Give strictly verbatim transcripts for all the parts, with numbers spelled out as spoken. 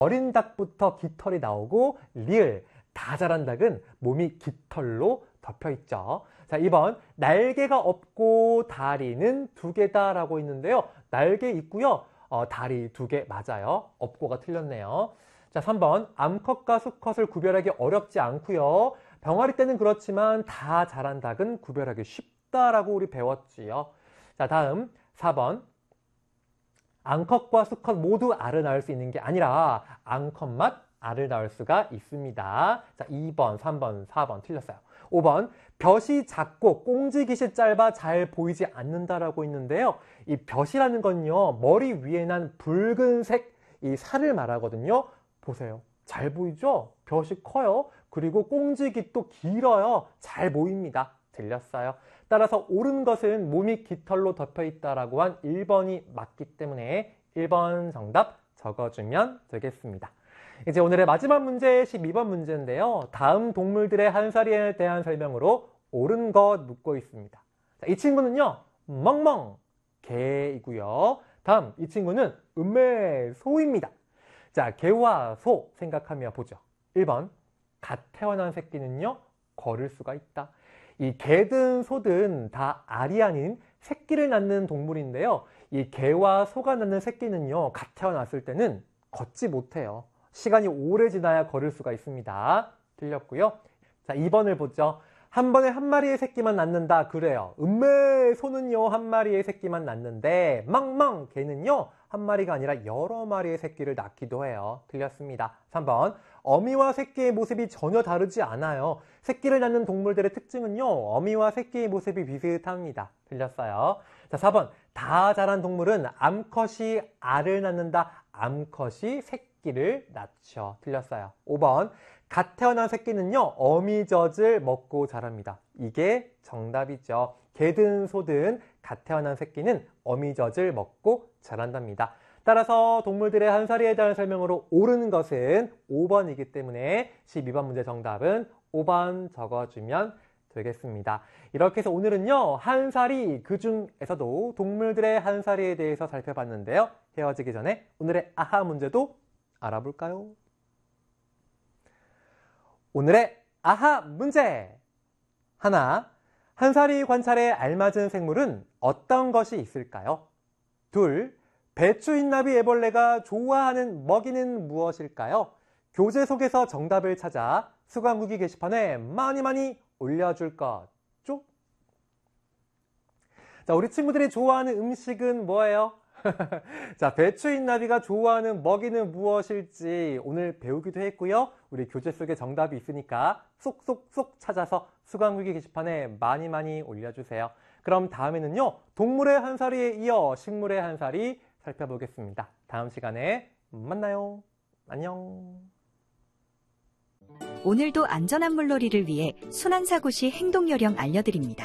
어린 닭부터 깃털이 나오고 리을, 다 자란 닭은 몸이 깃털로 덮여있죠. 자, 이 번 날개가 없고 다리는 두 개다 라고 있는데요. 날개 있고요. 어, 다리 두 개 맞아요. 없고가 틀렸네요. 자, 삼 번 암컷과 수컷을 구별하기 어렵지 않고요. 병아리 때는 그렇지만 다 자란 닭은 구별하기 쉽다라고 우리 배웠지요. 자, 다음 사 번 암컷과 수컷 모두 알을 낳을 수 있는 게 아니라 암컷만 알을 낳을 수가 있습니다. 자, 이 번, 삼 번, 사 번 틀렸어요. 오 번 벼시 작고 꽁지깃이 짧아 잘 보이지 않는다라고 있는데요. 이 벼시라는 건요, 머리 위에 난 붉은색 이 살을 말하거든요. 보세요. 잘 보이죠? 벼시 커요. 그리고 꽁지깃도 길어요. 잘 보입니다. 틀렸어요. 따라서 옳은 것은 몸이 깃털로 덮여 있다라고 한 일 번이 맞기 때문에 일 번 정답 적어주면 되겠습니다. 이제 오늘의 마지막 문제 십이 번 문제인데요. 다음 동물들의 한사리에 대한 설명으로 옳은 것 묻고 있습니다. 자, 이 친구는요, 멍멍, 개이고요. 다음, 이 친구는 음메, 소입니다. 자, 개와 소 생각하며 보죠. 일 번, 갓 태어난 새끼는요, 걸을 수가 있다. 이 개든 소든 다 알이 아닌 새끼를 낳는 동물인데요. 이 개와 소가 낳는 새끼는요, 갓 태어났을 때는 걷지 못해요. 시간이 오래 지나야 걸을 수가 있습니다. 틀렸고요. 자, 이 번을 보죠. 한 번에 한 마리의 새끼만 낳는다. 그래요. 음메 소는요, 한 마리의 새끼만 낳는데 망망 개는요, 한 마리가 아니라 여러 마리의 새끼를 낳기도 해요. 틀렸습니다. 삼 번 어미와 새끼의 모습이 전혀 다르지 않아요. 새끼를 낳는 동물들의 특징은요, 어미와 새끼의 모습이 비슷합니다. 틀렸어요. 자, 사 번 다 자란 동물은 암컷이 알을 낳는다. 암컷이 새끼를 낳죠. 틀렸어요. 오 번 갓 태어난 새끼는요, 어미젖을 먹고 자랍니다. 이게 정답이죠. 개든 소든 갓 태어난 새끼는 어미젖을 먹고 자란답니다. 따라서 동물들의 한사리에 대한 설명으로 옳은 것은 오 번이기 때문에 십이 번 문제 정답은 오 번 적어주면 되겠습니다. 이렇게 해서 오늘은요, 한사리, 그 중에서도 동물들의 한사리에 대해서 살펴봤는데요. 헤어지기 전에 오늘의 아하 문제도 알아볼까요? 오늘의 아하 문제! 하나, 한사리 관찰에 알맞은 생물은 어떤 것이 있을까요? 둘, 배추흰나비 애벌레가 좋아하는 먹이는 무엇일까요? 교재 속에서 정답을 찾아 수강후기 게시판에 많이 많이 올려줄 거죠? 자, 우리 친구들이 좋아하는 음식은 뭐예요? 자, 배추흰나비가 좋아하는 먹이는 무엇일지 오늘 배우기도 했고요. 우리 교재 속에 정답이 있으니까 쏙쏙쏙 찾아서 수강후기 게시판에 많이 많이 올려주세요. 그럼 다음에는요, 동물의 한사리에 이어 식물의 한사리 살펴보겠습니다. 다음 시간에 만나요. 안녕. 오늘도 안전한 물놀이를 위해 순환사고 시 행동요령 알려드립니다.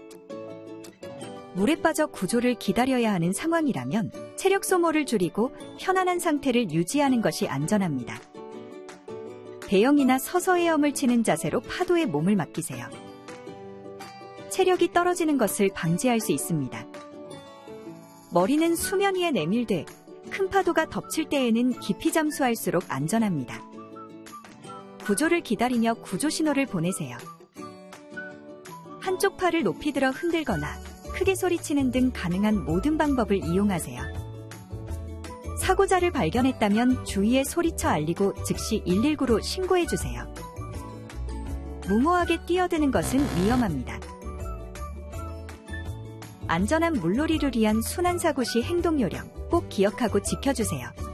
물에 빠져 구조를 기다려야 하는 상황이라면 체력 소모를 줄이고 편안한 상태를 유지하는 것이 안전합니다. 배영이나 서서 헤엄을 치는 자세로 파도에 몸을 맡기세요. 체력이 떨어지는 것을 방지할 수 있습니다. 머리는 수면 위에 내밀되 큰 파도가 덮칠 때에는 깊이 잠수할수록 안전합니다. 구조를 기다리며 구조 신호를 보내세요. 한쪽 팔을 높이 들어 흔들거나 크게 소리치는 등 가능한 모든 방법을 이용하세요. 사고자를 발견했다면 주위에 소리쳐 알리고 즉시 일일구로 신고해주세요. 무모하게 뛰어드는 것은 위험합니다. 안전한 물놀이를 위한 순환사고 시 행동요령 꼭 기억하고 지켜주세요.